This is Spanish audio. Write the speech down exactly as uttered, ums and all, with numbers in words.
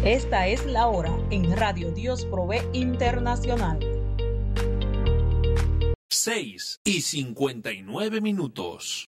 Esta es la hora en Radio Dios Provee Internacional. seis y cincuenta y nueve minutos.